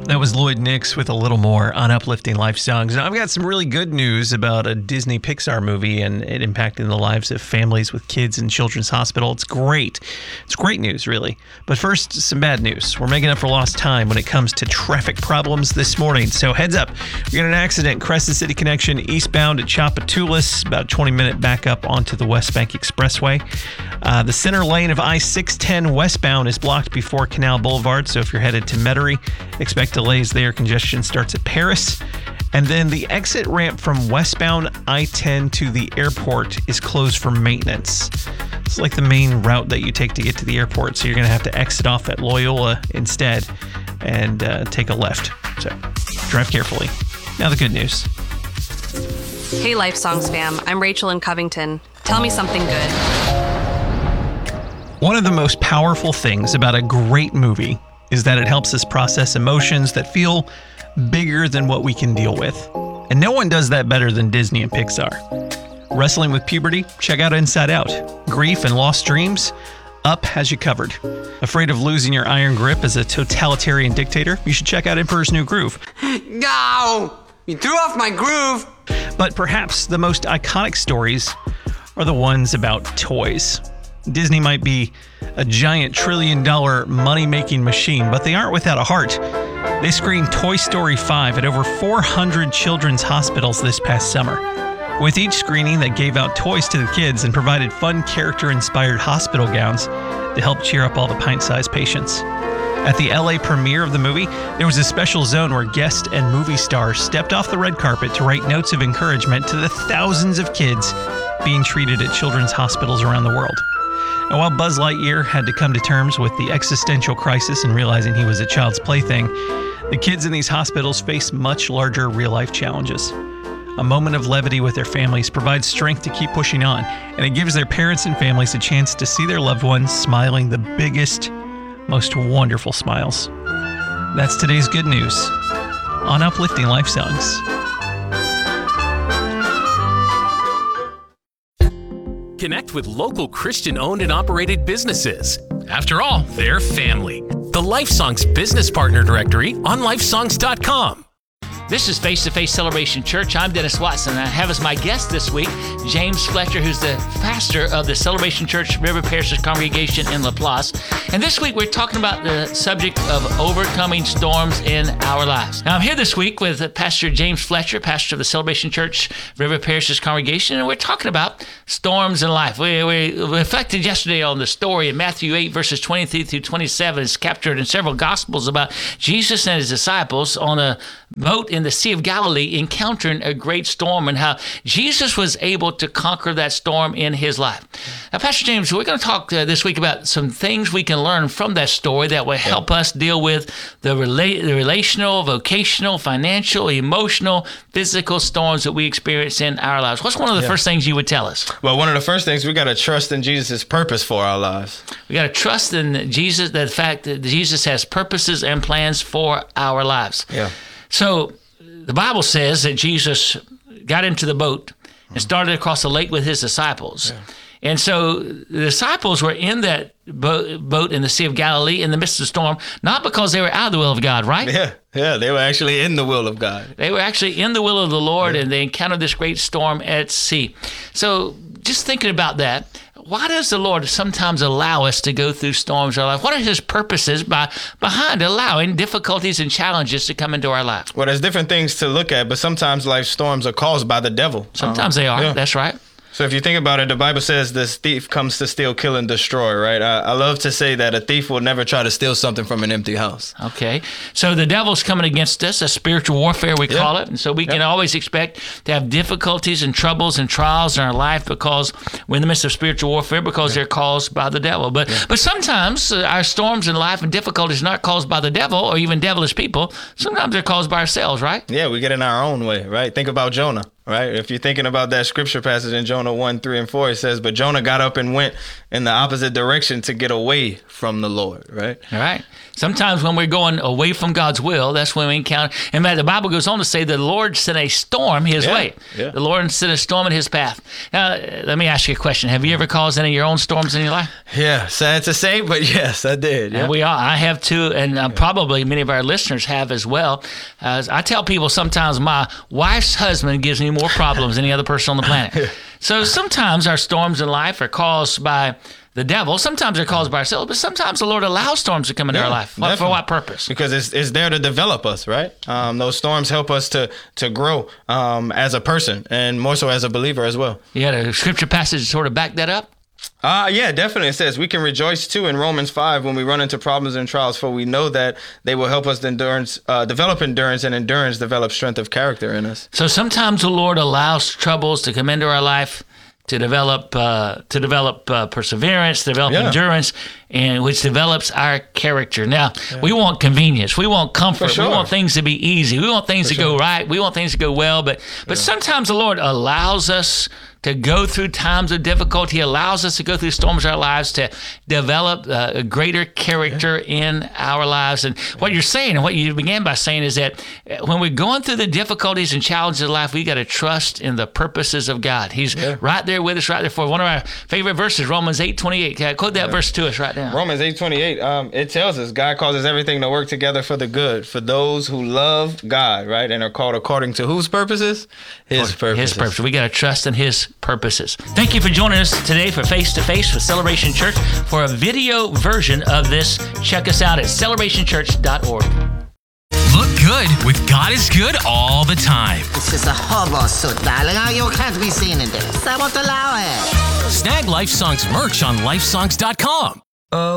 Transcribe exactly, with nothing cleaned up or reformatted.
That was Lloyd Nix with a little more on Uplifting Life Songs. Now, I've got some really good news about a Disney Pixar movie and it impacting the lives of families with kids in Children's Hospital. It's great. It's great news, really. But first, some bad news. We're making up for lost time when it comes to traffic problems this morning. So heads up, we got an accident, Crescent City Connection eastbound at Tchoupitoulas, about a twenty minute backup onto the West Bank Expressway. Uh, the center lane of I six ten westbound is blocked before Canal Boulevard, so if you're headed to Metairie, expect delays there. Congestion starts at Paris. And then the exit ramp from westbound I ten to the airport is closed for maintenance. It's like the main route that you take to get to the airport, so you're going to have to exit off at Loyola instead and uh, take a left. So drive carefully. Now the good news. Hey, Life Songs fam. I'm Rachel in Covington. Tell me something good. One of the most powerful things about a great movie is that it helps us process emotions that feel bigger than what we can deal with. And no one does that better than Disney and Pixar. Wrestling with puberty? Check out Inside Out. Grief and lost dreams? Up has you covered. Afraid of losing your iron grip as a totalitarian dictator? You should check out Emperor's New Groove. No! You threw off my groove! But perhaps the most iconic stories are the ones about toys. Disney might be a giant trillion dollar money-making machine, but they aren't without a heart. They screened Toy Story five at over four hundred children's hospitals this past summer. With each screening that gave out toys to the kids and provided fun character-inspired hospital gowns to help cheer up all the pint-sized patients. At the L A premiere of the movie, there was a special zone where guests and movie stars stepped off the red carpet to write notes of encouragement to the thousands of kids being treated at children's hospitals around the world. And while Buzz Lightyear had to come to terms with the existential crisis and realizing he was a child's plaything, the kids in these hospitals face much larger real-life challenges. A moment of levity with their families provides strength to keep pushing on, and it gives their parents and families a chance to see their loved ones smiling the biggest, most wonderful smiles. That's today's good news on Uplifting Life Songs. Connect with local Christian-owned and operated businesses. After all, they're family. The Life Songs Business Partner Directory on life songs dot com. This is Face to Face Celebration Church. I'm Dennis Watson. I have as my guest this week James Fletcher, who's the pastor of the Celebration Church River Parishes Congregation in Laplace. And this week we're talking about the subject of overcoming storms in our lives. Now I'm here this week with Pastor James Fletcher, pastor of the Celebration Church River Parishes Congregation, and we're talking about storms in life. We, we reflected yesterday on the story in Matthew eight, verses twenty-three through twenty-seven. It's captured in several Gospels about Jesus and his disciples on a boat in the Sea of Galilee encountering a great storm and how Jesus was able to conquer that storm in his life. Now, Pastor James, we're going to talk uh, this week about some things we can learn from that story that will help yeah. us deal with the, rela- the relational, vocational, financial, emotional, physical storms that we experience in our lives. What's one of the yeah. first things you would tell us? Well, one of the first things, we got to trust in Jesus' purpose for our lives. We got to trust in Jesus, the fact that Jesus has purposes and plans for our lives. Yeah. So the Bible says that Jesus got into the boat and started across the lake with his disciples. Yeah. And so the disciples were in that bo- boat in the Sea of Galilee in the midst of the storm, not because they were out of the will of God, right? Yeah, yeah, they were actually in the will of God. They were actually in the will of the Lord, yeah. and they encountered this great storm at sea. So just thinking about that, why does the Lord sometimes allow us to go through storms in our life? What are his purposes by, behind allowing difficulties and challenges to come into our life? Well, there's different things to look at, but sometimes life storms are caused by the devil. Sometimes um, they are. Yeah. That's right. So if you think about it, the Bible says this thief comes to steal, kill, and destroy, right? I, I love to say that a thief will never try to steal something from an empty house. Okay. So the devil's coming against us, a spiritual warfare we yeah. call it. And so we yeah. can always expect to have difficulties and troubles and trials in our life because we're in the midst of spiritual warfare because yeah. they're caused by the devil. But yeah. but sometimes uh, our storms in life and difficulties are not caused by the devil or even devilish people. Sometimes they're caused by ourselves, right? Yeah, we get in our own way, right? Think about Jonah. right? If you're thinking about that scripture passage in Jonah one, three, and four, it says, but Jonah got up and went in the opposite direction to get away from the Lord, right? All right. Sometimes when we're going away from God's will, that's when we encounter. And the Bible goes on to say the Lord sent a storm his Yeah, way. yeah. The Lord sent a storm in his path. Now, let me ask you a question. Have you ever caused any of your own storms in your life? Yeah, sad to say, but yes, I did. Yeah. And we all, I have too, and uh, probably many of our listeners have as well. As I tell people sometimes my wife's husband gives me more problems than any other person on the planet. So sometimes our storms in life are caused by the devil. Sometimes they're caused by ourselves, but sometimes the Lord allows storms to come into Yeah, our life. What, for definitely. what purpose? Because it's it's there to develop us, right? Um, those storms help us to to grow um, as a person and more so as a believer as well. You had a scripture passage to sort of back that up? Uh, yeah, definitely. It says we can rejoice too in Romans five when we run into problems and trials, for we know that they will help us to endurance, uh, develop endurance, and endurance develop strength of character in us. So sometimes the Lord allows troubles to come into our life to develop uh, to develop uh, perseverance, to develop Yeah. endurance, and which develops our character. Now, we want convenience. We want comfort. For sure. We want things to be easy. We want things to go right. We want things to go well. But but sometimes the Lord allows us to go through times of difficulty. He allows us to go through storms in our lives to develop uh, a greater character in our lives. And what you're saying, and what you began by saying, is that uh, when we're going through the difficulties and challenges of life, we got to trust in the purposes of God. He's right there with us, right there for us. One of our favorite verses, Romans eight twenty-eight. Can I quote that verse to us right now? Romans eight twenty-eight, um, it tells us God causes everything to work together for the good, for those who love God, right, and are called according to whose purposes? His purposes. His purpose. We got to trust in His purposes. Thank you for joining us today for Face to Face with Celebration Church. For a video version of this, check us out at celebration church dot org. Look good with God is Good all the time. This is a hobo suit, darling. Oh, you can't be seen in this. I won't allow it. Snag Life Songs merch on life songs dot com.